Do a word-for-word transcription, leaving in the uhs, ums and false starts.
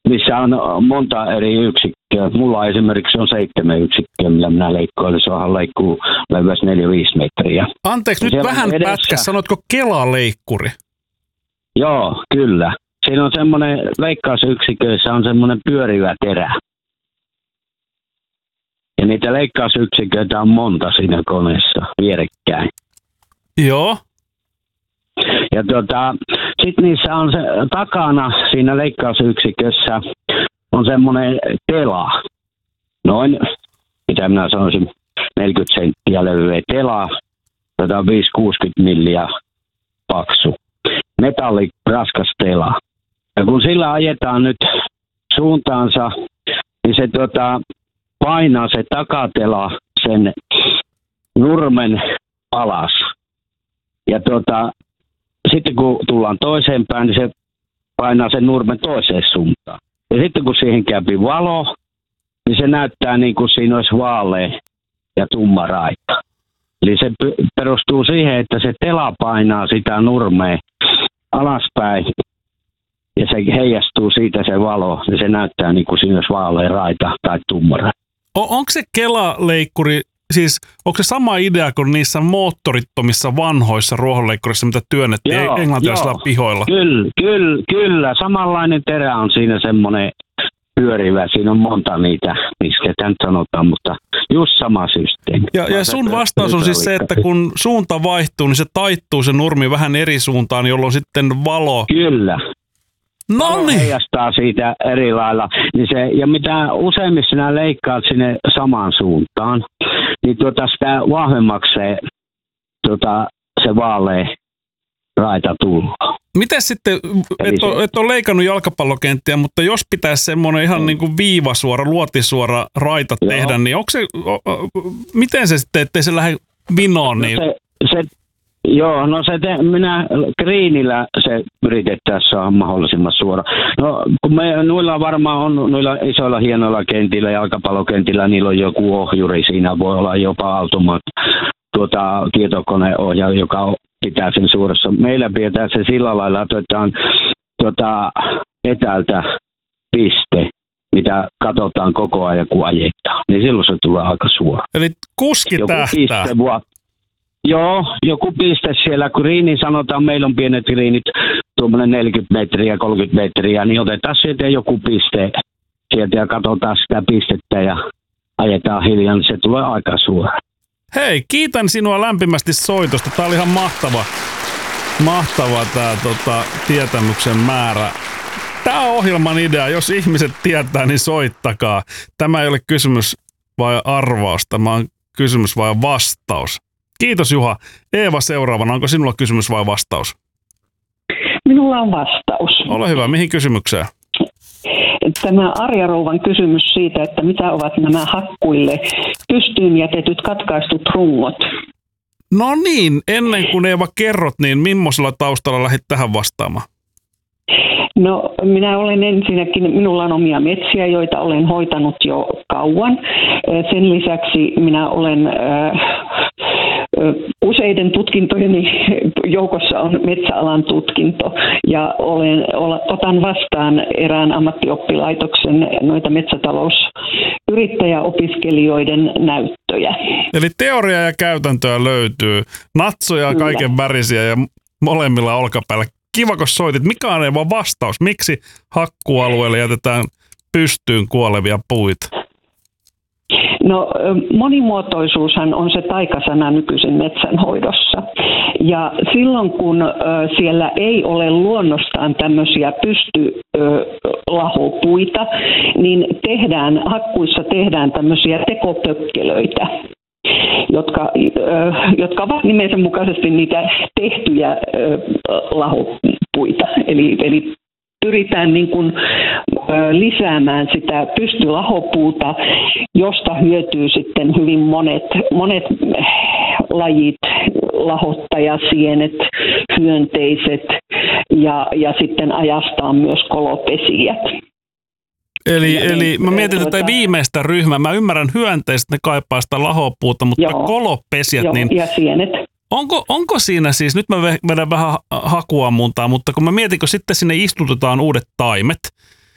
missä on monta eri yksikköä. Mulla esimerkiksi on seitsemän yksikköä, millä minä leikkoon. Se onhan leikkuu leveästi neljä viisi metriä. Anteeksi, nyt vähän edessä... pätkä. Sanotko Kela-leikkuri? Joo, kyllä. Siinä on semmoinen, leikkausyksiköissä on semmoinen pyörivä terä. Ja niitä leikkausyksiköitä on monta siinä koneessa vierekkäin. Joo. Ja tuota, sitten niissä on se takana siinä leikkausyksikössä on semmoinen tela. Noin, mitä minä sanoisin, neljäkymmentä senttiä levyä tela. Tota viisi kuusikymmentä milliä paksu. Metalli raskas tela. Ja kun sillä ajetaan nyt suuntaansa, niin se tota, painaa se takatela sen nurmen alas. Ja tota, sitten kun tullaan toiseen päin, niin se painaa sen nurmen toiseen suuntaan. Ja sitten kun siihen käypi valo, niin se näyttää niin kuin siinä olisi vaalea ja tumma raita. Eli se perustuu siihen, että se tela painaa sitä nurmea alaspäin ja se heijastuu siitä se valo ja se näyttää niin kuin siinä olisi vaalea raita tai tumma raita. Onko se Kela-leikkuri, siis onko se sama idea kuin niissä moottorittomissa vanhoissa ruohonleikkurissa, mitä työnnettiin joo, englantilaisilla joo. pihoilla? Kyllä, kyllä, kyllä. Samanlainen terä on siinä semmoinen pyörivä. Siinä on monta niitä, miksi tämän sanotaan, mutta just sama systeemi. Ja, ja sun vastaus on siis se, että kun suunta vaihtuu, niin se taittuu se nurmi vähän eri suuntaan, jolloin sitten valo... Kyllä. No niin. Heijastaa siitä eri lailla. Niin se, ja mitä useimmin sinä leikkaat sinne samaan suuntaan, niin tuota sitä vahvemmaksi se, tuota, se vaalea raita tullut. Miten sitten, et ole, et ole leikannut jalkapallokenttiä, mutta jos pitäisi semmoinen ihan mm. niin kuin viivasuora, luotisuora raita Joo. tehdä, niin onko se, o, o, miten se sitten, ettei se lähde vinoon? Niin... No se, se, joo, no se te, minä greenillä se yritettäisiin saada mahdollisimman suora. No kun me, noilla varmaan on, noilla isoilla hienoilla kentillä, jalkapallokentillä, niillä on joku ohjuri, siinä voi olla jopa automaat, tuota, tietokoneohjaaja, joka pitää sen suorassa. Meillä pidetään se sillä lailla, että otetaan tuota, etäältä piste, mitä katsotaan koko ajan, kun ajetaan. Niin silloin se tulee aika suora. Eli kuski joku tähtää. Piste, vu- Joo, joku piste siellä, kun riini sanotaan, meillä on pienet riinit, tuommoinen neljäkymmentä metriä, kolmekymmentä metriä, niin otetaan sieltä joku piste sieltä ja katsotaan sitä pistettä ja ajetaan hiljaa, niin se tulee aika suora. Hei, kiitän sinua lämpimästi soitosta. Tämä oli ihan mahtava, mahtava tämä tota, tietämyksen määrä. Tämä on ohjelman idea. Jos ihmiset tietää, niin soittakaa. Tämä ei ole kysymys vai arvaus, tämä on kysymys vai vastaus. Kiitos Juha. Eeva seuraavana. Onko sinulla kysymys vai vastaus? Minulla on vastaus. Ole hyvä. Mihin kysymykseen? Tämä Arja Rouvan kysymys siitä, että mitä ovat nämä hakkuille pystyyn jätetyt katkaistut rungot. No niin, ennen kuin Eeva kerrot, niin millaisella taustalla lähdit tähän vastaamaan? No minä olen ensinnäkin, minulla on omia metsiä, joita olen hoitanut jo kauan. Sen lisäksi minä olen äh, useiden tutkintojeni joukossa on metsäalan tutkinto ja olen, otan vastaan erään ammattioppilaitoksen noita metsätalousyrittäjäopiskelijoiden näyttöjä. Eli teoria ja käytäntöä löytyy, natsoja kaiken värisiä ja molemmilla olkapäällä. Kiva, kun soitit. Mikä on Eeva vastaus? Miksi hakkualueelle jätetään pystyyn kuolevia puita? No monimuotoisuushan on se taikasana nykyisen metsänhoidossa. Ja silloin kun ö, siellä ei ole luonnostaan tämmöisiä pystylahopuita, niin tehdään, hakkuissa tehdään tämmöisiä tekopökkelöitä. Jotka, jotka ovat nimensä mukaisesti niitä tehtyjä lahopuita. Eli, eli pyritään niin kuin lisäämään sitä pystylahopuuta, josta hyötyy sitten hyvin monet, monet lajit, lahottajasienet, hyönteiset ja, ja sitten ajastaan myös kolopesijät. Eli, eli mä mietin tätä viimeistä ryhmää. Mä ymmärrän hyönteiset, ne kaipaa sitä lahopuuta, mutta joo, kolopesijät, joo, niin ja sienet. Onko, onko siinä siis, nyt mä vedän vähän hakua muuntaan, mutta kun mä mietin, kun sitten sinne istutetaan uudet taimet,